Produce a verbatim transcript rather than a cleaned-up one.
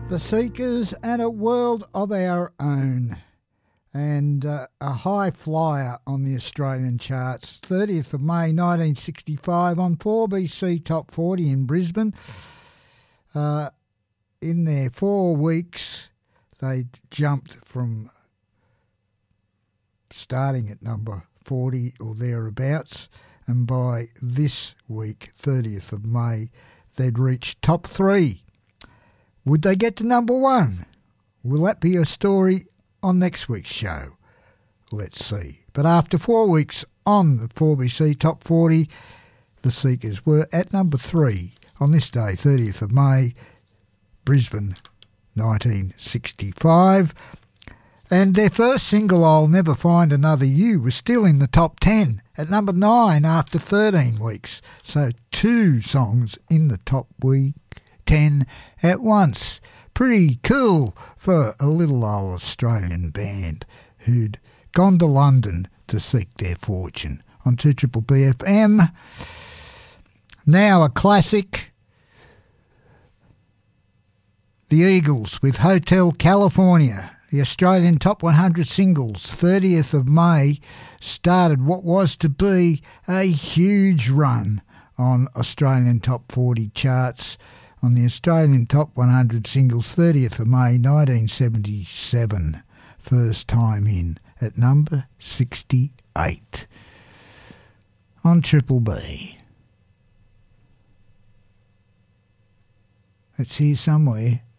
The Seekers and A World of Our Own, and uh, a high flyer on the Australian charts. thirtieth of May nineteen sixty-five on four B C Top forty in Brisbane. Uh, in their four weeks, they jumped from starting at number forty or thereabouts, and by this week, thirtieth of May, they'd reached top three. Would they get to number one? Will that be a story on next week's show? Let's see. But after four weeks on the four B C Top forty, the Seekers were at number three on this day, thirtieth of May, Brisbane, nineteen sixty-five. And their first single, I'll Never Find Another You, was still in the top ten at number nine after thirteen weeks. So two songs in the top week ten at once. Pretty cool for a little old Australian band who'd gone to London to seek their fortune. On two Triple B F M. Now a classic. The Eagles with Hotel California. The Australian Top one hundred Singles, thirtieth of May, started what was to be a huge run on Australian Top forty charts. On the Australian Top one hundred Singles, thirtieth of May nineteen seventy-seven, first time in at number sixty-eight. On Triple B. It's here somewhere.